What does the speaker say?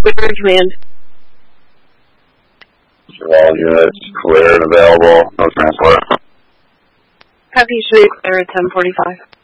Clear command. All units clear and available. No transport. Copy, should we clear at 10:45?